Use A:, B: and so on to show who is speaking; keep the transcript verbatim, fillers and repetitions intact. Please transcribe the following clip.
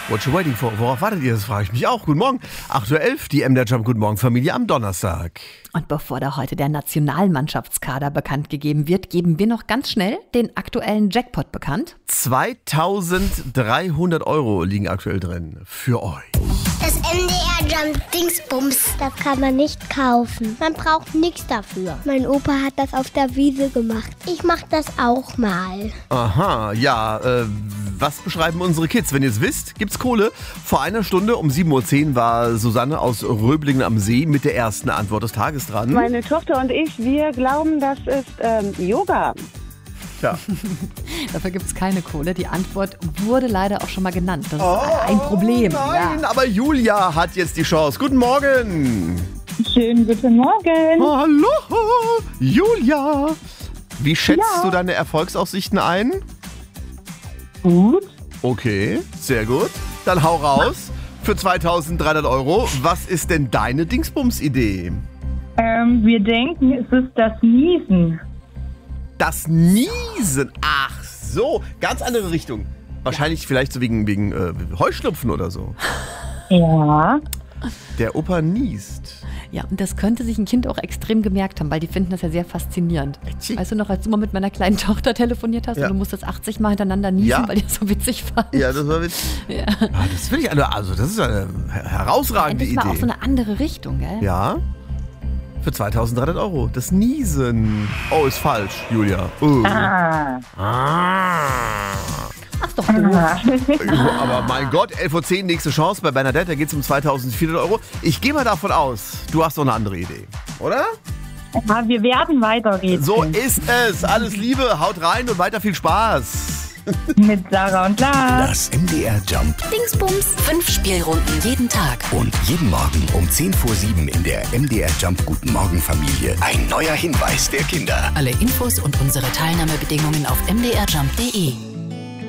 A: What you waiting for? Worauf wartet ihr? Das frage ich mich auch. Guten Morgen. acht Uhr elf, die M D R Jump Guten Morgen Familie am Donnerstag.
B: Und bevor da heute der Nationalmannschaftskader bekannt gegeben wird, geben wir noch ganz schnell den aktuellen Jackpot bekannt.
A: zweitausenddreihundert Euro liegen aktuell drin für euch.
C: Das M D R Jump Dingsbums, das kann man nicht kaufen. Man braucht nichts dafür. Mein Opa hat das auf der Wiese gemacht. Ich mach das auch mal.
A: Aha, ja, äh, was beschreiben unsere Kids? Wenn ihr es wisst, gibt's Kohle. Vor einer Stunde um sieben Uhr zehn war Susanne aus Röblingen am See mit der ersten Antwort des Tages dran.
D: Meine Tochter und ich, wir glauben, das ist ähm, Yoga.
A: Ja.
B: Dafür gibt es keine Kohle. Die Antwort wurde leider auch schon mal genannt. Das ist oh, ein Problem.
A: Nein,
B: ja.
A: aber Julia hat jetzt die Chance. Guten Morgen.
D: Schönen guten Morgen.
A: Hallo, Julia. Wie schätzt
D: Ja.
A: du deine Erfolgsaussichten ein?
D: Gut.
A: Okay, sehr gut. Dann hau raus. Für zweitausenddreihundert Euro. Was ist denn deine Dingsbums-Idee?
D: Ähm, wir denken, es ist das Niesen.
A: Das Niesen. Ach so, ganz andere Richtung. Wahrscheinlich vielleicht so wegen, wegen äh, Heuschnupfen oder so.
D: Ja.
A: Der Opa niest.
B: Ja, und das könnte sich ein Kind auch extrem gemerkt haben, weil die finden das ja sehr faszinierend.
A: Ätschi.
B: Weißt du noch, als du mal mit meiner kleinen Tochter telefoniert hast
A: Ja.
B: und du musstest achtzig Mal hintereinander niesen,
A: Ja.
B: weil die das so witzig fand?
A: Ja, das war witzig.
B: Ja.
A: Ah, das finde ich eine, also das ist eine herausragende
B: Endlich mal auch
A: Idee.
B: so eine andere Richtung, gell?
A: Ja. Für zweitausenddreihundert Euro. Das Niesen. Oh, ist falsch, Julia. Oh.
D: Ah.
A: Ah.
B: Ach doch, du.
A: Aber mein Gott, elf Uhr zehn, nächste Chance bei Bernadette. Da geht es um zweitausendvierhundert Euro. Ich gehe mal davon aus, du hast noch eine andere Idee, oder?
D: Ja, wir werden weiterreden.
A: So ist es. Alles Liebe, haut rein und weiter viel Spaß.
D: Mit Sarah und Lars.
E: Das M D R Jump
F: Dingsbums, fünf Spielrunden jeden Tag.
E: und jeden Morgen um zehn vor sieben in der M D R Jump Guten Morgen Familie. Ein neuer Hinweis der Kinder.
F: Alle Infos und unsere Teilnahmebedingungen auf m d r jump punkt d e.